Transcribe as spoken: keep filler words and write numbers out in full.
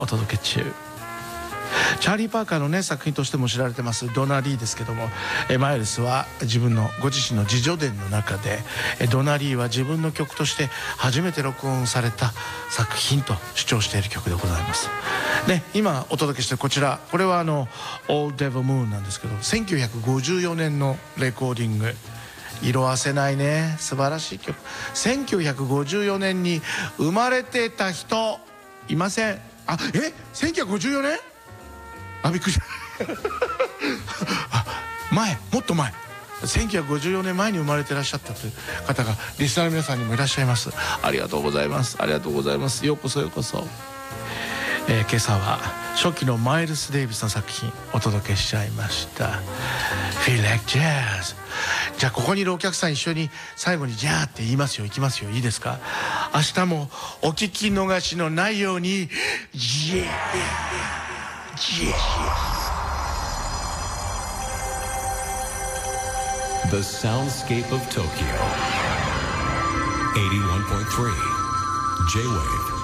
お届け中。チャーリー・パーカーのね作品としても知られてますドナ・リーですけども、えマイルスは自分のご自身の自叙伝の中でえドナ・リーは自分の曲として初めて録音された作品と主張している曲でございます。で今お届けしているこちら、これはあの「Old Devil Moon」なんですけど、せんきゅうひゃくごじゅうよねんのレコーディング。色あせないね、素晴らしい曲。せんきゅうひゃくごじゅうよねんに生まれてた人いません。あ、えせんきゅうひゃくごじゅうよねん、あ、びっくりした前、もっと前、せんきゅうひゃくごじゅうよねんまえに生まれてらっしゃったという方がリスナーの皆さんにもいらっしゃいます。ありがとうございます、ありがとうございます。ようこそようこそ。えー、今朝は初期のマイルス・デイビスの作品お届けしちゃいました。 Feel like jazz。 じゃあここにいるお客さん一緒に最後にジャーって言いますよ。いきますよ、いいですか。明日もお聞き逃しのないようにジャージャー。 The soundscape of Tokyo. eighty-one point three J-Wave